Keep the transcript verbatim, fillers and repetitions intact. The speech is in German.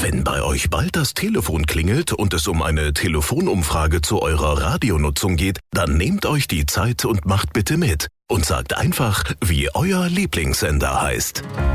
Wenn bei euch bald das Telefon klingelt und es um eine Telefonumfrage zu eurer Radionutzung geht, dann nehmt euch die Zeit und macht bitte mit und sagt einfach, wie euer Lieblingssender heißt.